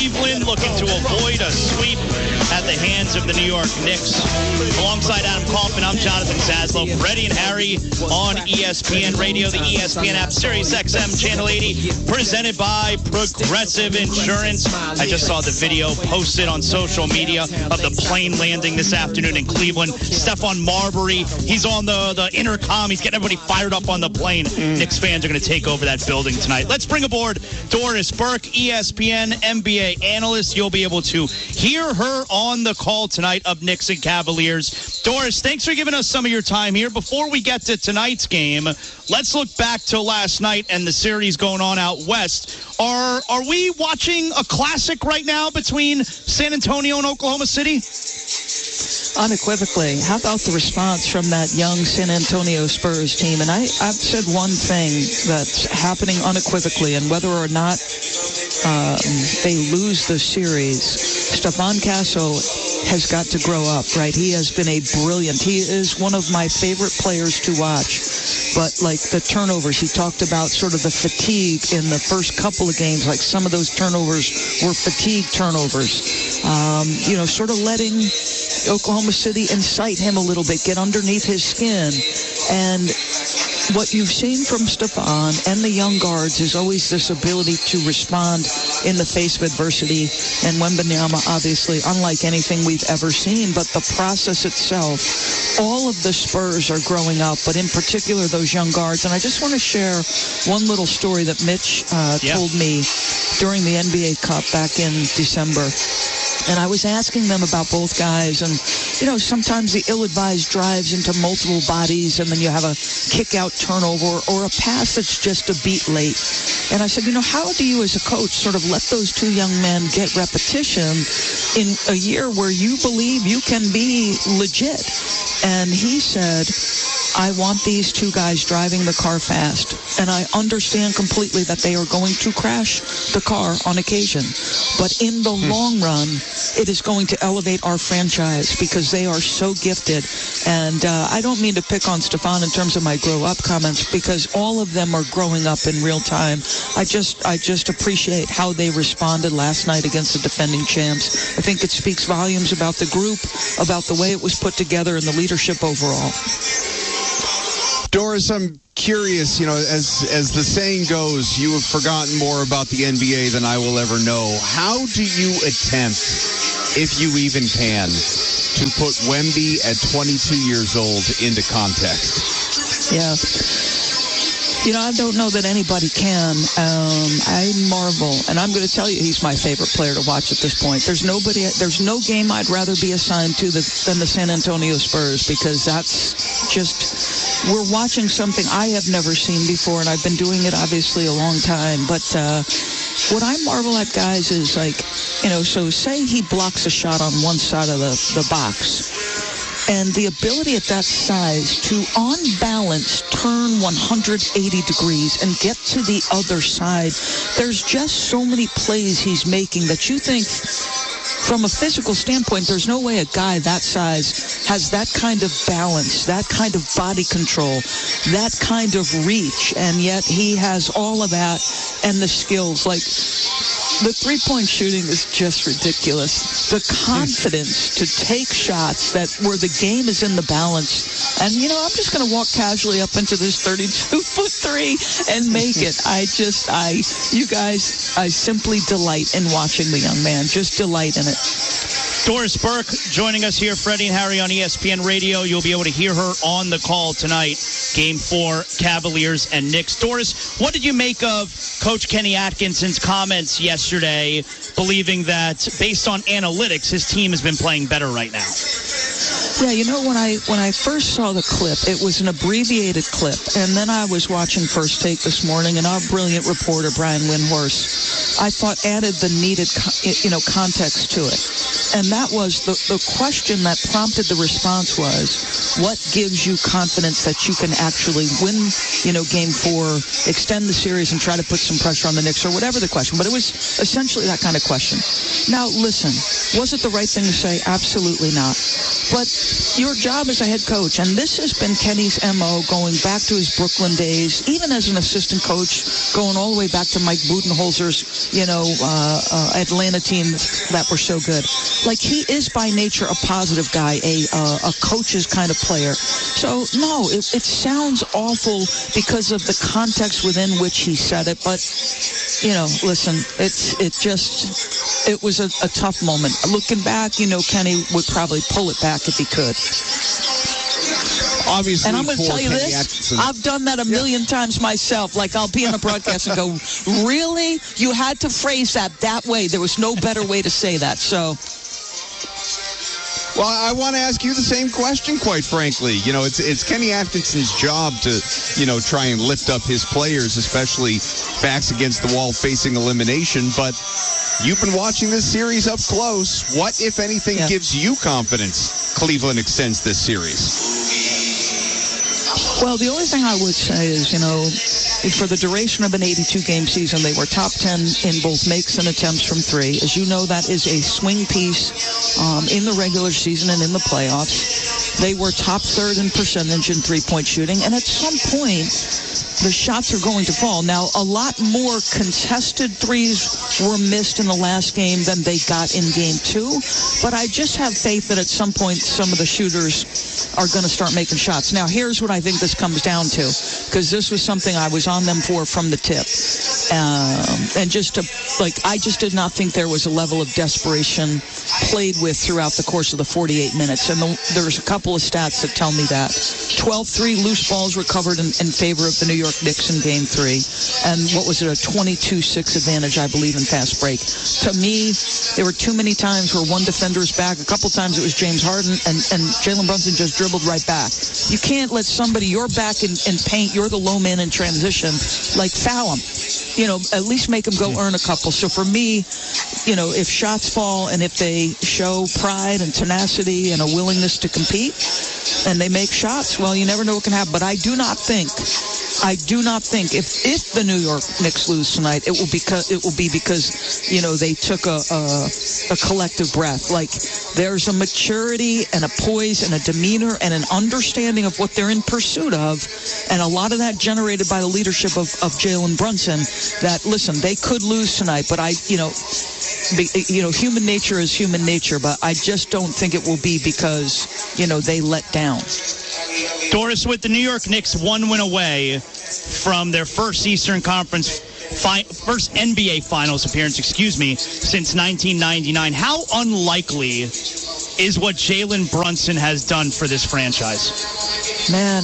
Cleveland looking to avoid a sweep at the hands of the New York Knicks. Alongside Adam Kaufman, I'm Jonathan Zaslow. Freddie and Harry on ESPN Radio, the ESPN app, Sirius XM Channel 80, presented by Progressive Insurance. I just saw the video posted on social media of the plane landing this afternoon in Cleveland. Stephon Marbury, he's on the intercom. He's getting everybody fired up on the plane. Knicks fans are going to take over that building tonight. Let's bring aboard Doris Burke, ESPN NBA analyst. You'll be able to hear her on the call tonight of Knicks and Cavaliers. Doris, thanks for giving us some of your time here. Before we get to tonight's game, let's look back to last night and the series going on out west. Are we watching a classic right now between San Antonio and Oklahoma City? Unequivocally. How about the response from that young San Antonio Spurs team? And I've said one thing that's happening unequivocally, and whether or not they lose the series, Stephon Castle has got to grow up, right? He has been he is one of my favorite players to watch. But like the turnovers, he talked about sort of the fatigue in the first couple of games, like some of those turnovers were fatigue turnovers. Sort of letting Oklahoma City incite him a little bit, get underneath his skin. And what you've seen from Stephon and the young guards is always this ability to respond in the face of adversity. And Wembanyama, obviously, unlike anything we've ever seen, but the process itself, all of the Spurs are growing up, but in particular those young guards. And I just want to share one little story that Mitch told me during the NBA Cup back in December. And I was asking them about both guys. And, sometimes the ill-advised drives into multiple bodies, and then you have a kick-out turnover or a pass that's just a beat late. And I said, how do you as a coach sort of let those two young men get repetition in a year where you believe you can be legit? And he said, I want these two guys driving the car fast, and I understand completely that they are going to crash the car on occasion. But in the long run, it is going to elevate our franchise because they are so gifted. And I don't mean to pick on Stephon in terms of my grow up comments, because all of them are growing up in real time. I just appreciate how they responded last night against the defending champs. I think it speaks volumes about the group, about the way it was put together, and the leadership overall. Doris, I'm curious, as the saying goes, you have forgotten more about the NBA than I will ever know. How do you attempt, if you even can, to put Wemby at 22 years old into context? Yeah. I don't know that anybody can. I marvel, and I'm going to tell you he's my favorite player to watch at this point. There's no game I'd rather be assigned to than the San Antonio Spurs, because that's just, we're watching something I have never seen before, and I've been doing it obviously a long time. But what I marvel at, guys, is so say he blocks a shot on one side of the box. And the ability at that size to, on balance, turn 180 degrees and get to the other side. There's just so many plays he's making that you think, from a physical standpoint, there's no way a guy that size has that kind of balance, that kind of body control, that kind of reach. And yet he has all of that and the skills. Like, the three-point shooting is just ridiculous. The confidence to take shots where the game is in the balance. And, I'm just going to walk casually up into this 32-foot three and make it. I simply delight in watching the young man. Just delight in it. Doris Burke joining us here, Freddie and Harry on ESPN Radio. You'll be able to hear her on the call tonight. Game 4, Cavaliers and Knicks. Doris, what did you make of Coach Kenny Atkinson's comments yesterday, believing that based on analytics, his team has been playing better right now? Yeah, when I first saw the clip, it was an abbreviated clip, and then I was watching First Take this morning, and our brilliant reporter Brian Windhorst, I thought, added the needed context to it. And that was the question that prompted the response was, what gives you confidence that you can actually win, Game 4, extend the series, and try to put some pressure on the Knicks, or whatever the question. But it was essentially that kind of question. Now, listen, was it the right thing to say? Absolutely not. But your job as a head coach, and this has been Kenny's MO going back to his Brooklyn days, even as an assistant coach, going all the way back to Mike Budenholzer's, Atlanta team that were so good. Like, he is by nature a positive guy, a coach's kind of player. So, no, it sounds awful because of the context within which he said it, but, listen, it was a tough moment. Looking back, Kenny would probably pull it back if he could. Obviously, and I'm going to tell you Kenny this, Atkinson. I've done that a million times myself. Like, I'll be on a broadcast and go, really? You had to phrase that way. There was no better way to say that. So... Well, I want to ask you the same question, quite frankly. It's Kenny Atkinson's job to, try and lift up his players, especially backs against the wall facing elimination. But you've been watching this series up close. What, if anything, gives you confidence Cleveland extends this series? Well, the only thing I would say is, for the duration of an 82-game season, they were top 10 in both makes and attempts from three. As you know, that is a swing piece in the regular season and in the playoffs. They were top third in percentage in three-point shooting, and at some point, the shots are going to fall. Now, a lot more contested threes were missed in the last game than they got in game two, but I just have faith that at some point some of the shooters are going to start making shots. Now, here's what I think this comes down to, because this was something I was on them for from the tip. And I just did not think there was a level of desperation played with throughout the course of the 48 minutes. And there's a couple of stats that tell me that. 12-3 loose balls recovered in favor of the New York Knicks in game three. And what was it, a 22-6 advantage, I believe, in fast break. To me, there were too many times where one defender is back. A couple times it was James Harden, and Jalen Brunson just dribbled right back. You can't let somebody, you're back in paint, you're the low man in transition, like foul him. At least make them go earn a couple. So for me, if shots fall and if they show pride and tenacity and a willingness to compete and they make shots, well, you never know what can happen. But I do not think if the New York Knicks lose tonight, it will be because they took a collective breath. Like, there's a maturity and a poise and a demeanor and an understanding of what they're in pursuit of, and a lot of that generated by the leadership of Jalen Brunson. That, listen, they could lose tonight, but human nature is human nature, but I just don't think it will be because they let down. Doris, with the New York Knicks 1 win away from their first Eastern Conference, first NBA Finals appearance, since 1999, how unlikely is what Jalen Brunson has done for this franchise? Man,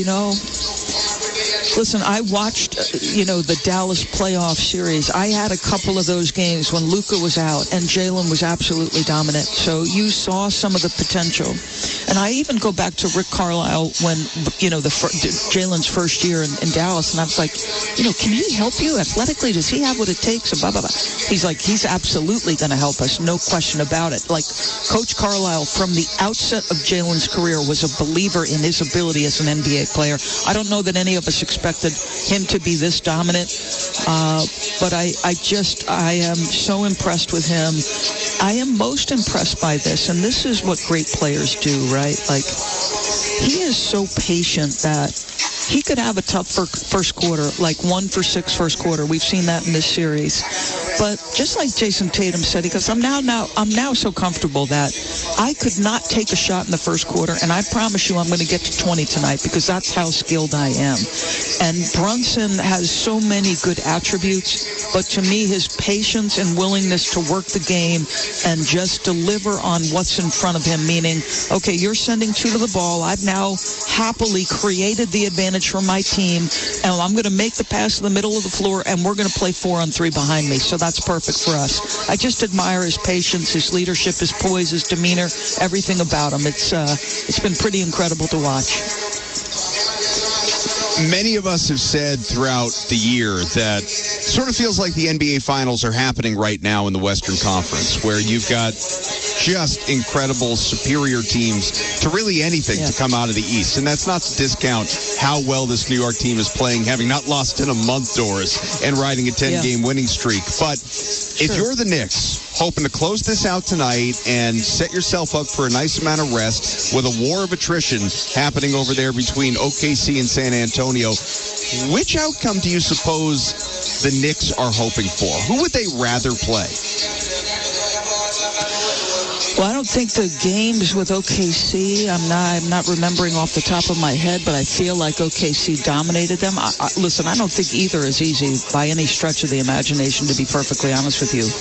listen, I watched, the Dallas playoff series. I had a couple of those games when Luka was out and Jalen was absolutely dominant. So you saw some of the potential. And I even go back to Rick Carlisle when, Jalen's first year in Dallas. And I was like, can he help you athletically? Does he have what it takes? And blah, blah, blah. He's like, he's absolutely going to help us. No question about it. Like, Coach Carlisle, from the outset of Jalen's career, was a believer in his ability as an NBA player. I don't know that any of us expected him to be this dominant, but I am so impressed with him. I am most impressed by this, and this is what great players do, right? Like, he is so patient that he could have a tough first quarter, like 1 for 6 first quarter. We've seen that in this series. But just like Jason Tatum said, he goes, I'm now so comfortable that I could not take a shot in the first quarter, and I promise you I'm going to get to 20 tonight because that's how skilled I am. And Brunson has so many good attributes, but to me, his patience and willingness to work the game and just deliver on what's in front of him, meaning, okay, you're sending 2 to the ball. I've now happily created the advantage for my team, and I'm going to make the pass to the middle of the floor, and we're going to play 4-on-3 behind me. So that's perfect for us. I just admire his patience, his leadership, his poise, his demeanor, everything about him. It's been pretty incredible to watch. Many of us have said throughout the year that sort of feels like the NBA Finals are happening right now in the Western Conference, where you've got just incredible, superior teams to really anything to come out of the East. And that's not to discount how well this New York team is playing, having not lost in a month, Doris, and riding a 10-game winning streak. But if you're the Knicks, hoping to close this out tonight and set yourself up for a nice amount of rest with a war of attrition happening over there between OKC and San Antonio. Which outcome do you suppose the Knicks are hoping for? Who would they rather play? Well, I don't think the games with OKC, I'm not remembering off the top of my head, but I feel like OKC dominated them. Listen, I don't think either is easy by any stretch of the imagination, to be perfectly honest with you.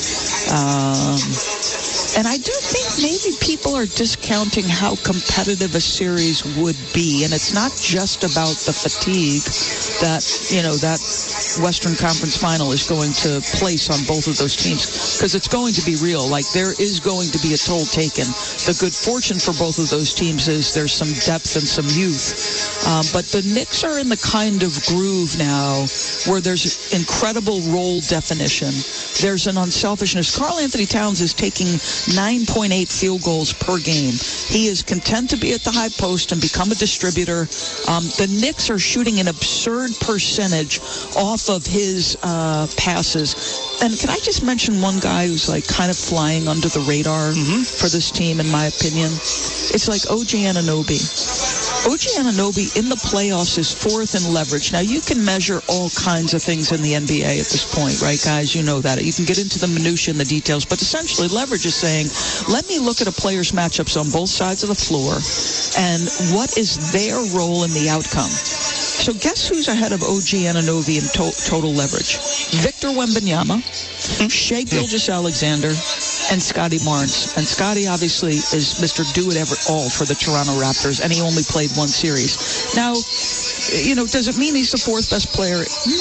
And I do think maybe people are discounting how competitive a series would be. And it's not just about the fatigue that, that Western Conference final is going to place on both of those teams, because it's going to be real. Like, there is going to be a toll taken. The good fortune for both of those teams is there's some depth and some youth. But the Knicks are in the kind of groove now where there's incredible role definition. There's an unselfishness. Karl Anthony Towns is taking 9.8 field goals per game. He is content to be at the high post and become a distributor. The Knicks are shooting an absurd percentage off of his passes. And can I just mention one guy who's like kind of flying under the radar for this team, in my opinion? It's like OG Anunoby. OG Anunoby in the playoffs is fourth in leverage. Now, you can measure all kinds of things in the NBA at this point, right, guys? You know that. You can get into the minutiae and the details, but essentially leverage is saying, let me look at a player's matchups on both sides of the floor and what is their role in the outcome. So guess who's ahead of OG Anunoby in total leverage? Victor Wembanyama, Shai Gilgeous-Alexander, and Scotty Barnes. And Scotty obviously is Mr. Do-It-All for the Toronto Raptors, and he only played one series. Now, does it mean he's the fourth best player?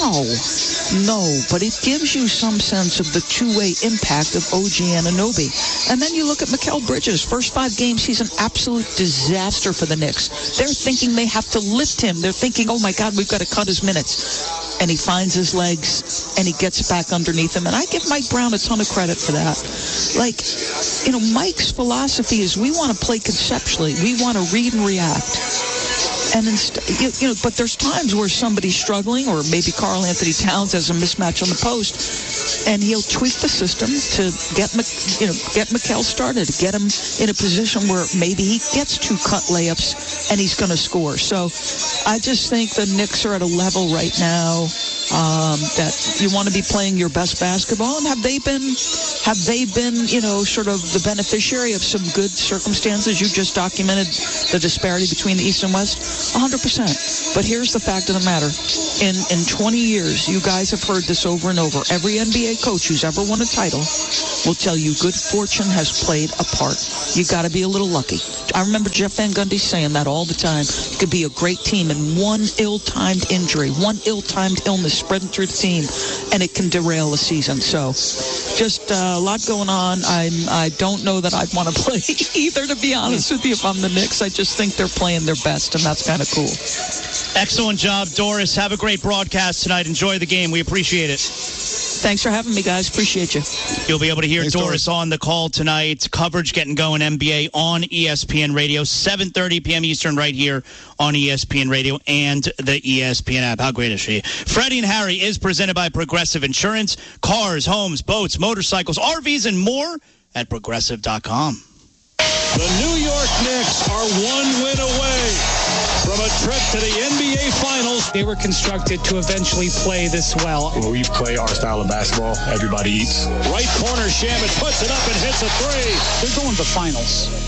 No, but it gives you some sense of the two-way impact of OG Anunoby. And then you look at Mikal Bridges. First 5 games, he's an absolute disaster for the Knicks. They're thinking they have to lift him. They're thinking, oh my God, we've got to cut his minutes. And he finds his legs, and he gets back underneath him. And I give Mike Brown a ton of credit for that. Like, Mike's philosophy is we want to play conceptually. We want to read and react. And but there's times where somebody's struggling, or maybe Karl Anthony Towns has a mismatch on the post, and he'll tweak the system to get Mikal started, get him in a position where maybe he gets 2 cut layups and he's going to score. So I just think the Knicks are at a level right now that you want to be playing your best basketball. And have they been, sort of the beneficiary of some good circumstances? You just documented the disparity between the East and West. 100%. But here's the fact of the matter. In 20 years, you guys have heard this over and over. Every NBA coach who's ever won a title will tell you good fortune has played a part. You got to be a little lucky. I remember Jeff Van Gundy saying that all the time. You could be a great team, and one ill-timed injury, one ill-timed illness spreading through the team, and it can derail a season. So just a lot going on. I don't know that I'd want to play either, to be honest with you, if I'm the Knicks. I just think they're playing their best, and that's kind of cool. Excellent job, Doris. Have a great broadcast tonight. Enjoy the game. We appreciate it. Thanks for having me, guys. Appreciate you. You'll be able to hear Doris on the call tonight. Coverage getting going, NBA on ESPN Radio, 7:30 p.m. Eastern, right here on ESPN Radio and the ESPN app. How great is she? Freddie and Harry is presented by Progressive Insurance. Cars, homes, boats, motorcycles, RVs, and more at Progressive.com. The New York Knicks are 1 win away from a trip to the NBA Finals. They were constructed to eventually play this well. When we play our style of basketball, everybody eats. Right corner, Shamet puts it up and hits a 3. They're going to the finals.